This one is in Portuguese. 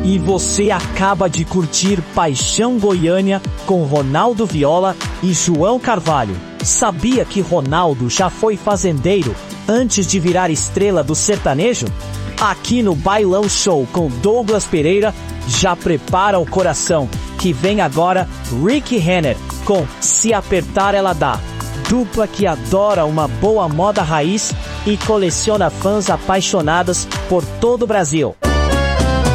E você acaba de curtir Paixão Goiânia com Ronaldo Viola e João Carvalho. Sabia que Ronaldo já foi fazendeiro antes de virar estrela do sertanejo? Aqui no Bailão Show com Douglas Pereira, já prepara o coração, que vem agora Rick Renner com Se Apertar Ela Dá. Dupla que adora uma boa moda raiz e coleciona fãs apaixonadas por todo o Brasil.